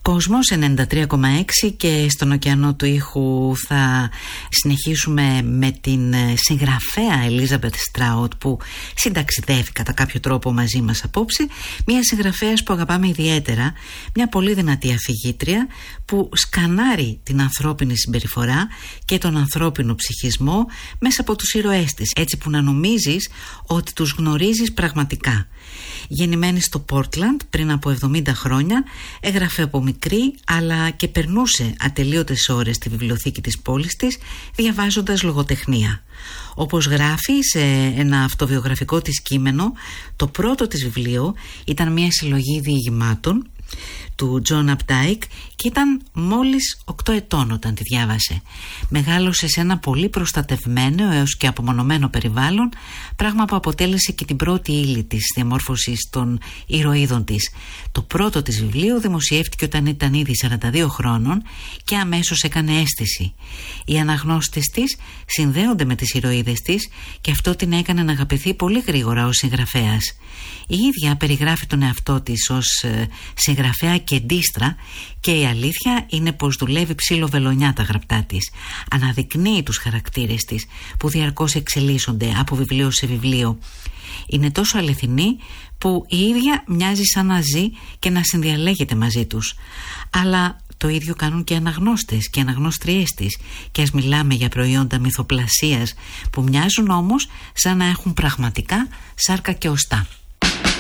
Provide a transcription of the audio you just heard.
Κόσμος 93,6 και στον ωκεανό του ήχου θα συνεχίσουμε με την συγγραφέα Elizabeth Strout που συνταξιδεύει κατά κάποιο τρόπο μαζί μας απόψε, μια συγγραφέας που αγαπάμε ιδιαίτερα, μια πολύ δυνατή αφηγήτρια που σκανάρει την ανθρώπινη συμπεριφορά και τον ανθρώπινο ψυχισμό μέσα από τους ήρωές της, έτσι που να νομίζεις ότι τους γνωρίζεις πραγματικά. Γεννημένη στο Portland πριν από 70 χρόνια, έγραφε από μικρή αλλά και περνούσε ατελείωτες ώρες στη βιβλιοθήκη της πόλης της διαβάζοντας λογοτεχνία. Όπως γράφει σε ένα αυτοβιογραφικό της κείμενο, το πρώτο της βιβλίο ήταν μια συλλογή διηγημάτων του John Updike και ήταν μόλις 8 ετών όταν τη διάβασε. Μεγάλωσε σε ένα πολύ προστατευμένο έως και απομονωμένο περιβάλλον, πράγμα που αποτέλεσε και την πρώτη ύλη της διαμόρφωσης των ηρωίδων της. Το πρώτο της βιβλίο δημοσιεύτηκε όταν ήταν ήδη 42 χρόνων και αμέσως έκανε αίσθηση. Οι αναγνώστες της συνδέονται με τις ηρωίδες της και αυτό την έκανε να αγαπηθεί πολύ γρήγορα ως συγγραφέας. Η ίδια περιγράφει τον εαυτό της ως συγγραφέα και ντίστρα και η αλήθεια είναι πως δουλεύει ψιλοβελονιά τα γραπτά της. Αναδεικνύει τους χαρακτήρες της που διαρκώς εξελίσσονται από βιβλίο σε βιβλίο. Είναι τόσο αληθινή που η ίδια μοιάζει σαν να ζει και να συνδιαλέγεται μαζί τους. Αλλά το ίδιο κάνουν και αναγνώστες και αναγνώστριές της, και ας μιλάμε για προϊόντα μυθοπλασίας που μοιάζουν όμως σαν να έχουν πραγματικά σάρκα και οστά.